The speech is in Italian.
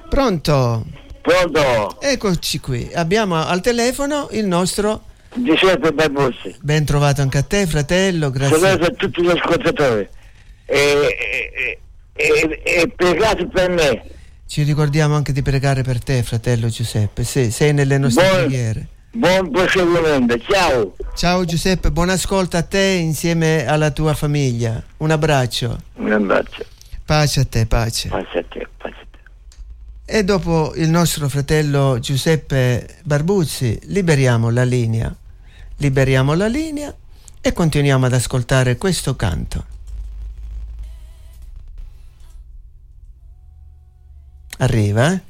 Pronto? Pronto? Eccoci qui. Abbiamo al telefono il nostro Giuseppe Barbuzzi. Ben trovato anche a te, fratello. Grazie. Saluto a tutti gli ascoltatori. E pregate per me. Ci ricordiamo anche di pregare per te, fratello Giuseppe. Sei nelle nostre preghiere. Buon proseguimento, ciao. Ciao Giuseppe, buon ascolto a te insieme alla tua famiglia. Un abbraccio. Un abbraccio. Pace a te, pace. Pace a te, pace a te. E dopo il nostro fratello Giuseppe Barbuzzi liberiamo la linea e continuiamo ad ascoltare questo canto. Arriva,